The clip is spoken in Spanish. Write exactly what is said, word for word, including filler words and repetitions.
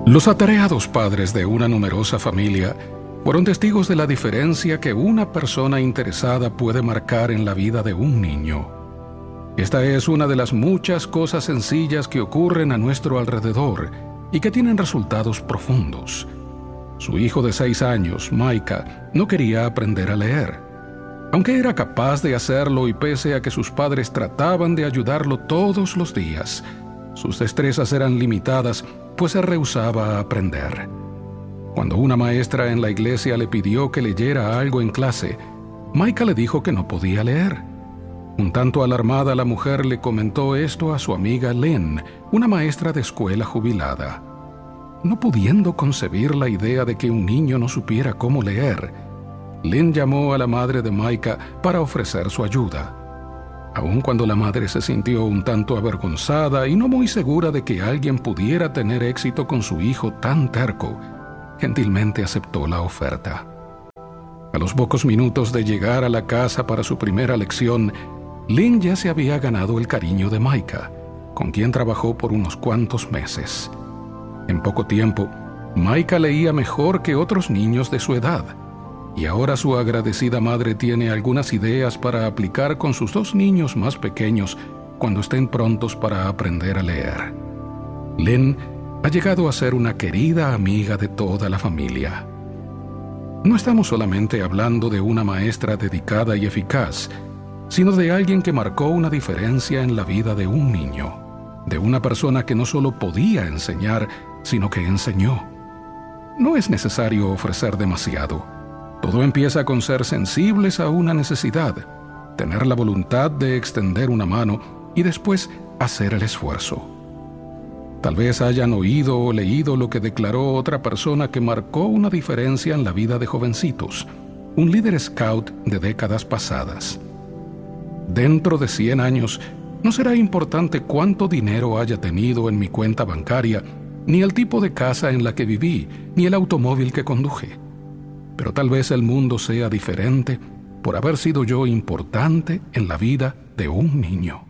Los atareados padres de una numerosa familia fueron testigos de la diferencia que una persona interesada puede marcar en la vida de un niño. Esta es una de las muchas cosas sencillas que ocurren a nuestro alrededor y que tienen resultados profundos. Su hijo de seis años, Micah, no quería aprender a leer. Aunque era capaz de hacerlo y pese a que sus padres trataban de ayudarlo todos los días, sus destrezas eran limitadas, pues se rehusaba a aprender. Cuando una maestra en la iglesia le pidió que leyera algo en clase, Micah le dijo que no podía leer. Un tanto alarmada, la mujer le comentó esto a su amiga Lynn, una maestra de escuela jubilada. No pudiendo concebir la idea de que un niño no supiera cómo leer, Lynn llamó a la madre de Micah para ofrecer su ayuda. Aun cuando la madre se sintió un tanto avergonzada y no muy segura de que alguien pudiera tener éxito con su hijo tan terco, gentilmente aceptó la oferta. A los pocos minutos de llegar a la casa para su primera lección, Lynn ya se había ganado el cariño de Micah, con quien trabajó por unos cuantos meses. En poco tiempo, Micah leía mejor que otros niños de su edad, y ahora su agradecida madre tiene algunas ideas para aplicar con sus dos niños más pequeños cuando estén prontos para aprender a leer. Lynn ha llegado a ser una querida amiga de toda la familia. No estamos solamente hablando de una maestra dedicada y eficaz, sino de alguien que marcó una diferencia en la vida de un niño, de una persona que no solo podía enseñar, sino que enseñó. No es necesario ofrecer demasiado. Todo empieza con ser sensibles a una necesidad, tener la voluntad de extender una mano y después hacer el esfuerzo. Tal vez hayan oído o leído lo que declaró otra persona que marcó una diferencia en la vida de jovencitos, un líder scout de décadas pasadas. Dentro de cien años, no será importante cuánto dinero haya tenido en mi cuenta bancaria, ni el tipo de casa en la que viví, ni el automóvil que conduje. Pero tal vez el mundo sea diferente por haber sido yo importante en la vida de un niño.